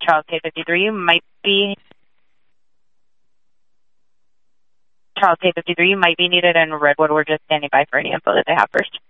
Charles K53, you might be needed in Redwood. We're just standing by for any info that they have first.